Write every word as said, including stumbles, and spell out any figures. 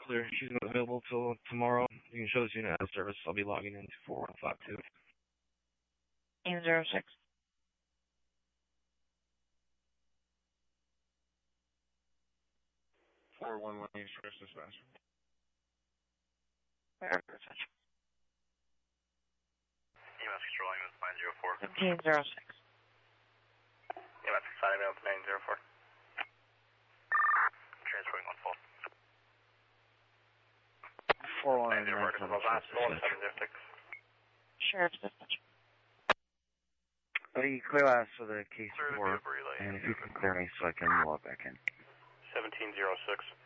clear. She's not available till tomorrow. You can show this unit out of service. I'll be logging into four one five two. eight zero six. four one one East Coast Dispatch. Where is it? E M S Control, E M S nine zero four. seventeen zero six. E M S signing up nine zero four. Transferring on full. four one nine zero four, this is last one seven zero six. Sheriff's Dispatch. Uh, you clear last for the case Sir, four, relay. and if you can clear me so I can log back in. seventeen zero six.